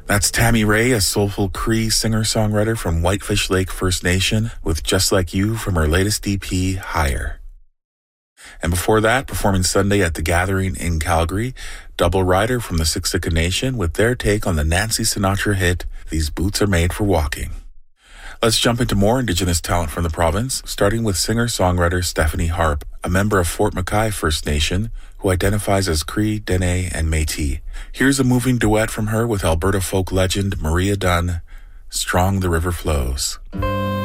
That's Tammy Ray, a soulful Cree singer-songwriter from Whitefish Lake First Nation, with Just Like You from her latest EP, Higher. And before that, performing Sunday at The Gathering in Calgary, Double Rider from the Siksika Nation with their take on the Nancy Sinatra hit, These Boots Are Made for Walking. Let's jump into more Indigenous talent from the province, starting with singer-songwriter Stephanie Harp, a member of Fort McKay First Nation, who identifies as Cree, Dene, and Métis. Here's a moving duet from her with Alberta folk legend Maria Dunn, Strong the River Flows.